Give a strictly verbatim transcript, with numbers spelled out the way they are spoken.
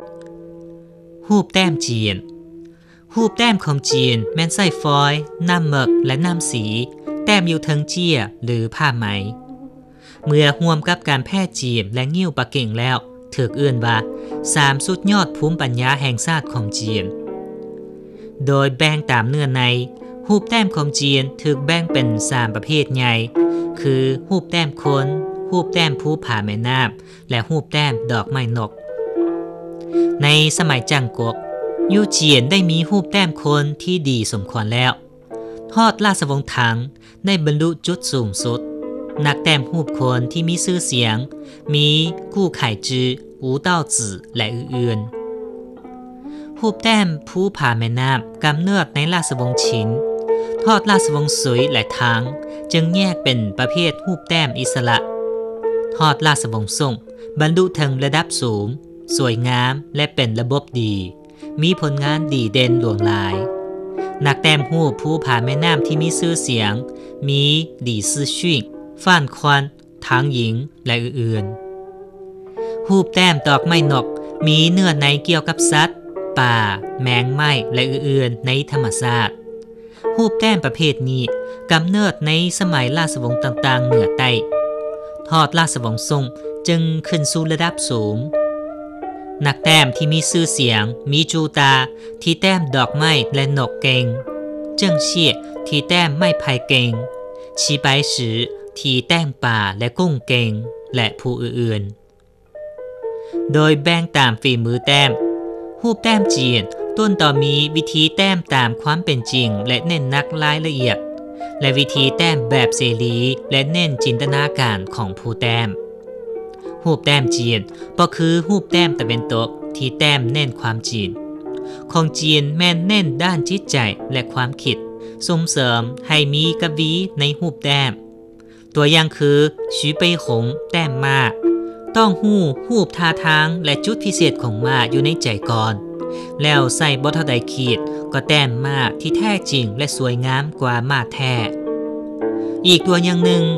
รูปแต้มจีนรูปแต้มของจีนแม่นใส่ฟอยล์น้ำหมึกและน้ำสีแต้มอยู่เทิงเจี้ยหรือผ้าไหมเมื่อร่วมกับการแพร่จีนและงิ้วปะเก่งแล้วถูกเอื่นว่าสามสุดยอดภูมิปัญญาแห่งชาติของจีนโดยแบ่งตามเนื้อในรูปแต้มของจีนถูกแบ่งเป็นสามประเภทใหญ่คือรูปแต้มคนรูปแต้มภูผาแม่น้ำและรูปแต้มดอกไม้นกในสมัยจังกกยู่เจียนได้มีรูปแต้มคนที่ดีสมควรแล้วทอดราชวงศ์ถังได้บรรลุจุดสูงสุดนักแต้มรูปคนที่มีชื่อเสียงมีกู้ไข่จืออูเต้าจื่อและอื่นๆรูปแต้มภูผาแม่น้ำกำเนิดในราชวงศ์ชินทอดราชวงศ์ซุยและถังจึงแยกเป็นประเภทรูปแต้มอิสระทอดราชวงศ์ซ่งบรรลุถึงระดับสูงสวยงามและเป็นระบบดีมีผลงานดีเด่นหลวงหลายนักแต้มรูปภูผาแม่น้ำที่มีชื่อเสียงมีหลี่ซื่อชุ่งฟ่านควันทางหญิงและอื่นๆรูปแต้มดอกไม้นกมีเนื้อในเกี่ยวกับสัตว์ป่าแมงไม้และอื่นๆในธรรมชาติรูปแต้มประเภทนี้กำเนิดในสมัยราชวงศ์ต่างๆเหนือใต้ทอดราชวงศ์ซ่งจึงขึ้นสู่ระดับสูงนักแต้มที่มีชื่อเสียงมีจูตาที่แต้มดอกไม้และนกเก่งเจิ้งเชี่ยที่แต้มไม้ไผ่เก่งชีไปสือที่แต้มป่าและกุ้งเก่งและผู้อื่นๆโดยแบ่งตามฝีมือแต้มรูปแต้มจีนต้นต่อมีวิธีแต้มตามความเป็นจริงและเน้นนักรายละเอียดและวิธีแต้มแบบเสรีและเน้นจินตนาการของผู้แต้มรูปแต้มจีนก็คือรูปแต้มตะเวนตกที่แต้มเน้นความจีนของจีนแม่นเน้นด้านจิตใจและความคิดส่งเสริมให้มีกวีในรูปแต้มตัวอย่างคือ徐悲鸿แต้มม้าต้องหู้รูปท่าทางและจุดพิเศษของม้าอยู่ในใจก่อนแล้วใส่บ่เท่าใดขีดก็แต้มม้าที่แท้จริงและสวยงามกว่าม้าแท้อีกตัวอย่างหนึ่ง